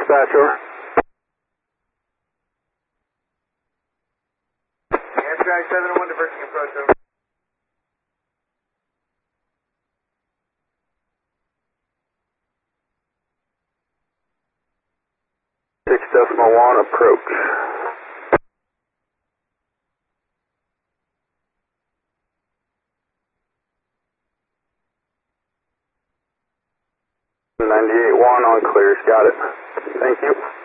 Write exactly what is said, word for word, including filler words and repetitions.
dispatch, over. Amtrak seven one, diverting approach, over. Six decimal one, approach. ninety-eight one on clears, got it. Thank you.